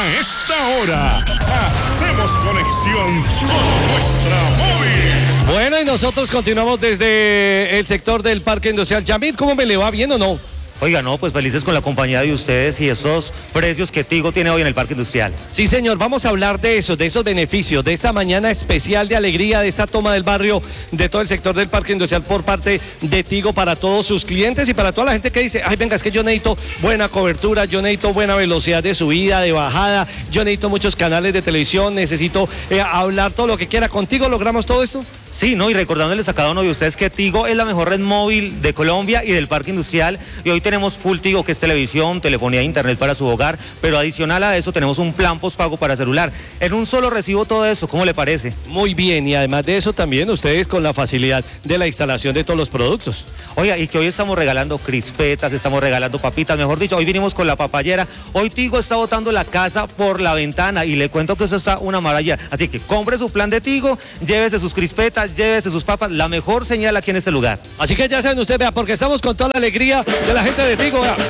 A esta hora hacemos conexión con nuestra móvil. Bueno, y nosotros continuamos desde el sector del Parque Industrial. Yamid, ¿cómo me le va? ¿Bien o no? Oiga, no, pues felices con la compañía de ustedes y esos precios que Tigo tiene hoy en el Parque Industrial. Sí, señor, vamos a hablar de eso, de esos beneficios, de esta mañana especial de alegría, de esta toma del barrio, de todo el sector del Parque Industrial por parte de Tigo para todos sus clientes y para toda la gente que dice, ay, venga, es que yo necesito buena cobertura, yo necesito buena velocidad de subida, de bajada, yo necesito muchos canales de televisión, necesito hablar todo lo que quiera. ¿Contigo logramos todo esto? Sí, no, y recordándoles a cada uno de ustedes que Tigo es la mejor red móvil de Colombia y del Parque Industrial, y hoy tenemos Full Tigo, que es televisión, telefonía e internet para su hogar, pero adicional a eso tenemos un plan postpago para celular. En un solo recibo todo eso, ¿cómo le parece? Muy bien, y además de eso también ustedes con la facilidad de la instalación de todos los productos. Oiga, y que hoy estamos regalando crispetas, estamos regalando papitas, mejor dicho, hoy vinimos con la papayera. Hoy Tigo está botando la casa por la ventana y le cuento que eso está una maravilla. Así que compre su plan de Tigo, llévese sus crispetas, llévese sus papas, la mejor señal aquí en este lugar. Así que ya saben ustedes, vea, porque estamos con toda la alegría de la gente de Tigo, vea.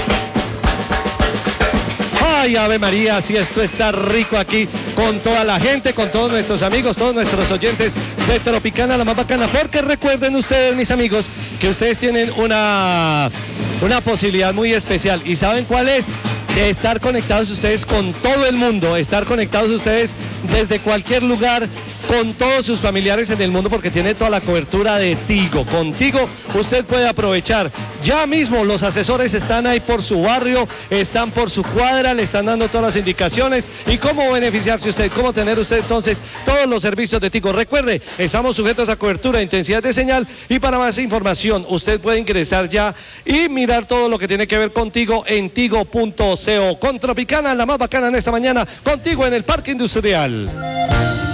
Ay, Ave María, si esto está rico aquí con toda la gente, con todos nuestros amigos, todos nuestros oyentes de Tropicana, la más bacana, porque recuerden ustedes, mis amigos, que ustedes tienen una posibilidad muy especial. ¿Y saben cuál es? De estar conectados ustedes con todo el mundo, estar conectados ustedes desde cualquier lugar, con todos sus familiares en el mundo, porque tiene toda la cobertura de Tigo. Contigo usted puede aprovechar. Ya mismo los asesores están ahí por su barrio, están por su cuadra, le están dando todas las indicaciones y cómo beneficiarse usted, cómo tener usted entonces todos los servicios de Tigo. Recuerde, estamos sujetos a cobertura, intensidad de señal, y para más información usted puede ingresar ya y mirar todo lo que tiene que ver contigo en tigo.co. Con Tropicana, la más bacana en esta mañana, contigo en el Parque Industrial.